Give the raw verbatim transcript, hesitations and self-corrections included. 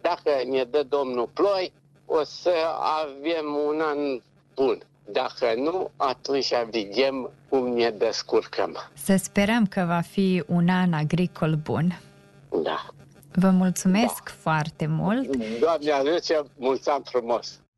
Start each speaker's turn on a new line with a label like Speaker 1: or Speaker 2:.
Speaker 1: dacă ne dă Domnul ploi, o să avem un an bun. Dacă nu, atunci vedem cum ne descurcăm.
Speaker 2: Să sperăm că va fi un an agricol bun.
Speaker 1: Da.
Speaker 2: Vă mulțumesc da. foarte mult.
Speaker 1: Doamne ajută, mulțumim frumos!